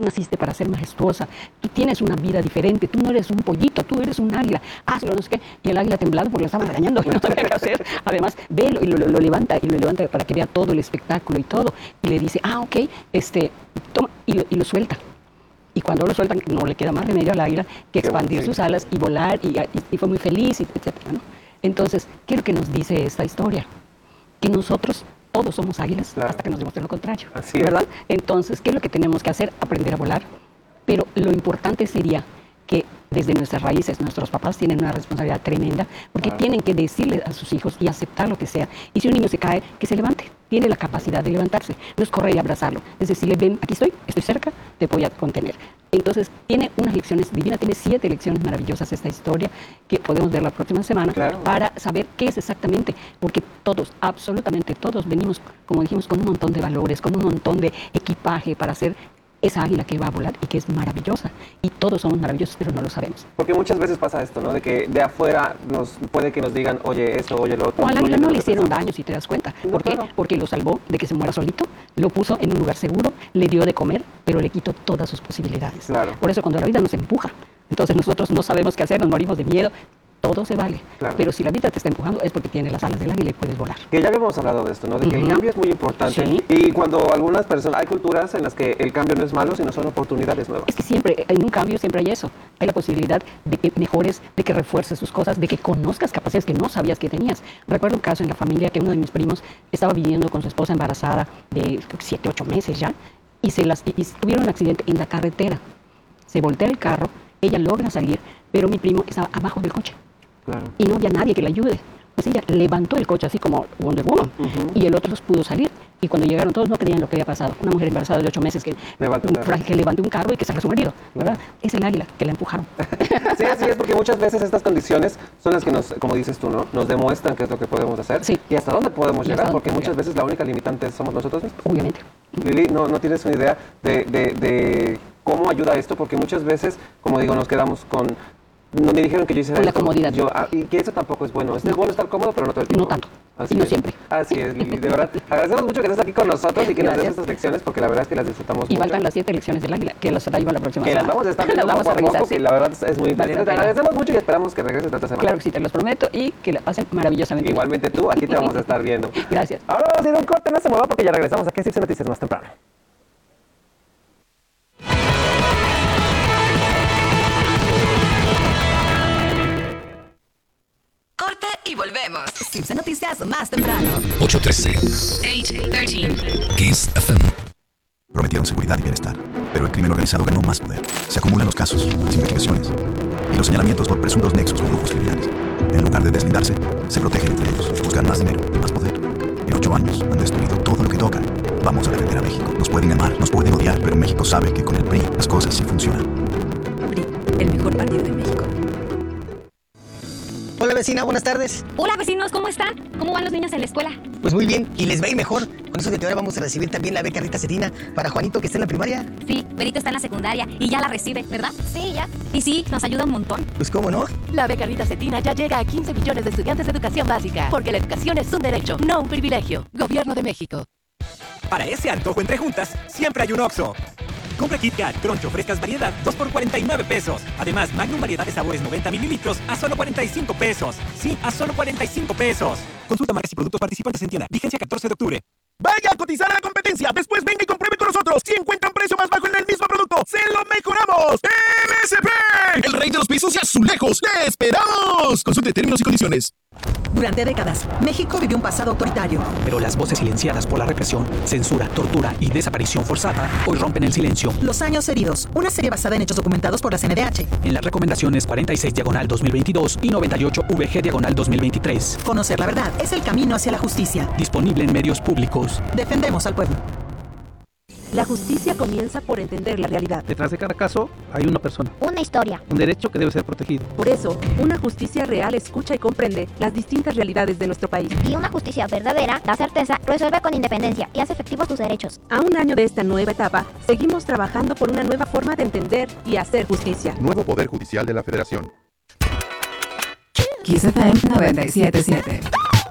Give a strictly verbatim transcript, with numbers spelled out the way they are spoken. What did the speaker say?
naciste para ser majestuosa, tú tienes una vida diferente, tú no eres un pollito, tú eres un águila, hazlo, no sé qué. Y el águila temblado porque lo estaban regañando y no sabía qué hacer. Además, velo y lo, lo, lo levanta y lo levanta para que vea todo el espectáculo y todo. Y le dice, ah, ok, este, toma, y lo, y lo suelta. Y cuando lo sueltan, no le queda más remedio al águila que expandir sus alas y volar, y, y, y fue muy feliz, y etcétera, ¿no? Entonces, ¿qué es lo que nos dice esta historia? Que nosotros todos somos águilas, claro, hasta que nos demuestren lo contrario. Así es. ¿Verdad? Entonces, ¿qué es lo que tenemos que hacer? Aprender a volar. Pero lo importante sería que desde nuestras raíces, nuestros papás tienen una responsabilidad tremenda, porque claro, tienen que decirle a sus hijos y aceptar lo que sea. Y si un niño se cae, que se levante. Tiene la capacidad de levantarse. No es correr y abrazarlo. Es decirle, ven, aquí estoy, estoy cerca, te voy a contener. Entonces, tiene unas lecciones divinas, tiene siete lecciones maravillosas esta historia, que podemos ver la próxima semana, claro, para saber qué es exactamente, porque todos, absolutamente todos, venimos, como dijimos, con un montón de valores, con un montón de equipaje para hacer esa águila que va a volar y que es maravillosa. Y todos somos maravillosos, pero no lo sabemos. Porque muchas veces pasa esto, ¿no? De que de afuera nos puede que nos digan, oye, esto, oye, lo otro. O al águila no le hicieron daño, si te das cuenta. No, ¿Por qué? claro. Porque lo salvó de que se muera solito, lo puso en un lugar seguro, le dio de comer, pero le quitó todas sus posibilidades. Claro. Por eso cuando la vida nos empuja, entonces nosotros no sabemos qué hacer, nos morimos de miedo. Todo se vale, claro, pero si la vida te está empujando es porque tiene las alas del águila y puedes volar. Que ya habíamos hablado de esto, ¿no? De que uh-huh, el cambio es muy importante. Sí. Y cuando algunas personas, hay culturas en las que el cambio no es malo, sino son oportunidades nuevas. Es que siempre, en un cambio siempre hay eso. Hay la posibilidad de que mejores, de que refuerces sus cosas, de que conozcas capacidades que no sabías que tenías. Recuerdo un caso en la familia que uno de mis primos estaba viviendo con su esposa embarazada de siete, ocho meses ya, y, se las, y, y tuvieron un accidente en la carretera. Se voltea el carro, ella logra salir, pero mi primo estaba abajo del coche. Claro. Y no había nadie que le ayude. Pues ella levantó el coche así como Wonder Woman, uh-huh, y el otro los pudo salir. Y cuando llegaron todos no creían lo que había pasado. Una mujer embarazada de ocho meses que, levantó, un, que levantó un carro y que salga su marido, ¿verdad? Uh-huh. Es el águila que la empujaron. Sí, así es, porque muchas veces estas condiciones son las que nos, como dices tú, ¿no? Nos demuestran qué es lo que podemos hacer, sí, y hasta dónde podemos y llegar, porque muchas llegar. veces la única limitante somos nosotros mismos. Obviamente. Lili, no, no tienes una idea de, de, de cómo ayuda esto, porque muchas veces, como digo, nos quedamos con... No me dijeron que yo hiciera la comodidad. Yo, ah, y que eso tampoco es bueno. Es no. bueno estar cómodo, pero no todo el tiempo. No tanto. Así y no es. siempre. Así es. Y de verdad, agradecemos mucho que estés aquí con nosotros y que Gracias. nos des estas lecciones, porque la verdad es que las disfrutamos y mucho. Y faltan las siete lecciones del águila, que las traigo la próxima que semana. las vamos a estar viendo poco a poco, sí. Que la verdad es muy interesante. Te agradecemos mucho y esperamos que regreses esta semana. Claro que sí, te los prometo y que la pasen maravillosamente. Igualmente tú, aquí te vamos a estar viendo. Gracias. Ahora vamos a ir a un corte, no se mueva porque ya regresamos aquí en Six Noticias más temprano. Corte y volvemos. Six Noticias más temprano. ocho trece. ocho trece. Kiss F M. Prometieron seguridad y bienestar, pero el crimen organizado ganó más poder. Se acumulan los casos, las investigaciones y los señalamientos por presuntos nexos con grupos criminales. En lugar de deslindarse, se protegen entre ellos, buscan más dinero y más poder. En ocho años han destruido todo lo que tocan. Vamos a defender a México. Nos pueden amar, nos pueden odiar, pero México sabe que con el P R I las cosas sí funcionan. P R I, el mejor partido de México. Hola vecina, buenas tardes. Hola vecinos, ¿cómo están? ¿Cómo van los niños en la escuela? Pues muy bien, y les va a ir mejor. Con eso de que ahora vamos a recibir también la beca Rita Cetina para Juanito, que está en la primaria. Sí, Benito está en la secundaria y ya la recibe, ¿verdad? Sí, ya. Y sí, nos ayuda un montón. Pues cómo no. La beca Rita Cetina ya llega a quince millones de estudiantes de educación básica, porque la educación es un derecho, no un privilegio. Gobierno de México. Para ese antojo entre juntas, siempre hay un Oxxo. Compra Kit Kat, Troncho, frescas variedad, dos por cuarenta y nueve pesos. Además, Magnum variedad de sabores noventa mililitros a solo cuarenta y cinco pesos. Sí, a solo cuarenta y cinco pesos. Consulta marcas y productos participantes en tienda. Vigencia catorce de octubre. Vaya a cotizar a la competencia. Después venga y compruebe con nosotros. Si encuentra un precio más bajo en el mismo producto, ¡se lo mejoramos! ¡M S P! El rey de los pisos y azulejos. ¡Te esperamos! Consulte términos y condiciones. Durante décadas, México vivió un pasado autoritario. Pero las voces silenciadas por la represión, censura, tortura y desaparición forzada hoy rompen el silencio. Los años heridos, una serie basada en hechos documentados por la C N D H. En las recomendaciones cuarenta y seis diagonal dos mil veintidós y noventa y ocho V G diagonal dos mil veintitrés. Conocer la verdad es el camino hacia la justicia. Disponible en medios públicos. Defendemos al pueblo. La justicia comienza por entender la realidad. Detrás de cada caso hay una persona. Una historia. Un derecho que debe ser protegido. Por eso, una justicia real escucha y comprende las distintas realidades de nuestro país. Y una justicia verdadera da certeza, resuelve con independencia y hace efectivos tus derechos. A un año de esta nueva etapa, seguimos trabajando por una nueva forma de entender y hacer justicia. Nuevo Poder Judicial de la Federación. Kiss F M noventa y siete punto siete.